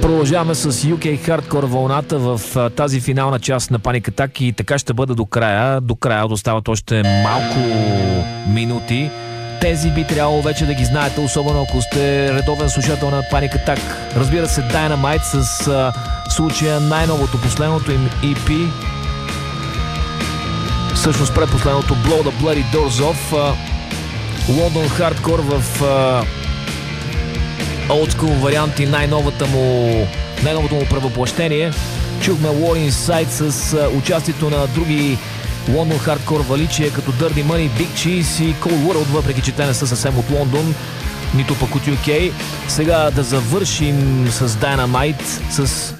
Продължаваме с UK Hardcore вълната в тази финална част на Panic Attack и така ще бъде до края. До края остават още малко минути. Тези би трябвало вече да ги знаете, особено ако сте редовен слушател на Panic Attack. Разбира се, Dynamite с случая най-новото, последното им EP. Всъщност предпоследното Blow the Bloody Doors Off. London Hardcore в олдскул варианти, най-новото му превъплъщение. Чухме War Inside с участието на други London Hardcore валичия като Dirty Money, Big Cheese и Cold World, въпреки че те не са съвсем от Лондон, нито пък от UK. Сега да завършим с Dynamite с